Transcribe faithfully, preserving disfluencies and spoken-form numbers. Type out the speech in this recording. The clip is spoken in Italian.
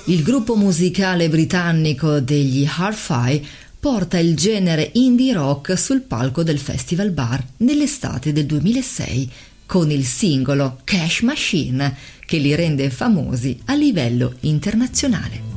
Il gruppo musicale britannico degli Hi-Fi porta il genere indie rock sul palco del Festival Bar nell'estate del duemilasei con il singolo Cash Machine che li rende famosi a livello internazionale.